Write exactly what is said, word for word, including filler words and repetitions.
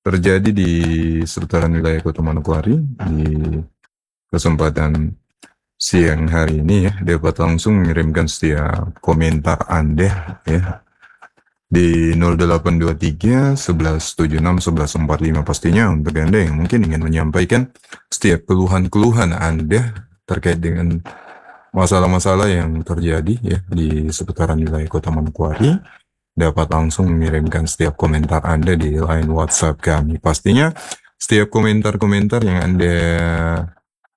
terjadi di seputaran wilayah Kota Manokwari. Di kesempatan siang hari ini ya, dapat langsung mengirimkan setiap komentar Anda ya di nol delapan dua tiga sebelas tujuh enam sebelas empat lima, pastinya untuk Anda yang mungkin ingin menyampaikan setiap keluhan-keluhan Anda terkait dengan masalah-masalah yang terjadi ya di seputaran wilayah Kota Manokwari, dapat langsung mengirimkan setiap komentar Anda di line WhatsApp kami. Pastinya setiap komentar-komentar yang Anda